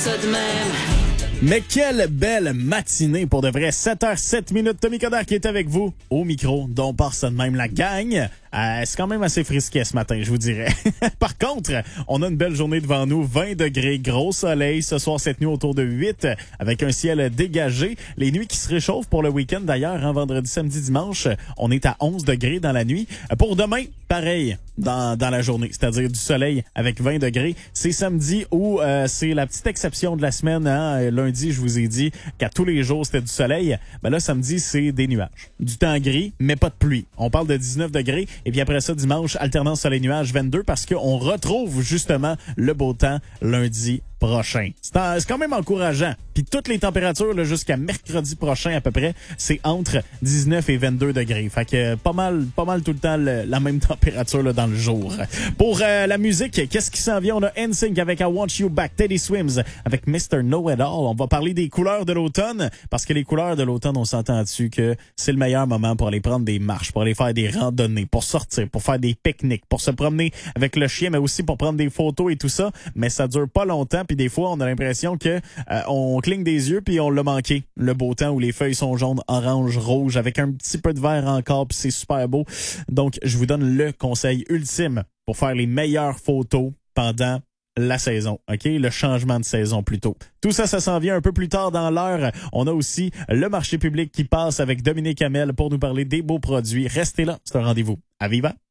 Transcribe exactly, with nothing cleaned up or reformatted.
ça de même. Mais quelle belle matinée pour de vrai. sept heures sept minutes. Tommy Coderre qui est avec vous au micro, dont part ça de même la gang. Euh, c'est quand même assez frisquet ce matin, je vous dirais. Par contre, on a une belle journée devant nous. vingt degrés, gros soleil. Ce soir, cette nuit, autour de huit, avec un ciel dégagé. Les nuits qui se réchauffent pour le week-end, d'ailleurs, hein, vendredi, samedi, dimanche, on est à onze degrés dans la nuit. Pour demain, pareil, dans, dans la journée, c'est-à-dire du soleil avec vingt degrés. C'est samedi où euh, c'est la petite exception de la semaine. Hein. Lundi, je vous ai dit qu'à tous les jours, c'était du soleil. Ben là, samedi, c'est des nuages. Du temps gris, mais pas de pluie. On parle de dix-neuf degrés. Et puis après ça, dimanche, alternance soleil-nuage, vingt-deux, parce qu'on retrouve justement le beau temps lundi prochain. C'est, en, c'est quand même encourageant. Puis toutes les températures là, jusqu'à mercredi prochain à peu près, c'est entre dix-neuf et vingt-deux degrés. Fait que pas mal, pas mal tout le temps le, la même température là, dans le jour. Pour euh, la musique, qu'est-ce qui s'en vient? On a N Sync avec I Want You Back, Teddy Swims avec mister Know-It-All. On va parler des couleurs de l'automne, parce que les couleurs de l'automne, on s'entend dessus que c'est le meilleur moment pour aller prendre des marches, pour aller faire des randonnées, pour sortir, pour faire des pique-niques, pour se promener avec le chien, mais aussi pour prendre des photos et tout ça. Mais ça dure pas longtemps, puis des fois, on a l'impression que euh, on cligne des yeux, puis on l'a manqué. Le beau temps où les feuilles sont jaunes, orange, rouge, avec un petit peu de vert encore, puis c'est super beau. Donc, je vous donne le conseil ultime pour faire les meilleures photos pendant la saison, OK? Le changement de saison plutôt. Tout ça, ça s'en vient un peu plus tard dans l'heure. On a aussi le marché public qui passe avec Dominique Hamel pour nous parler des beaux produits. Restez là, c'est un rendez-vous. À Viva!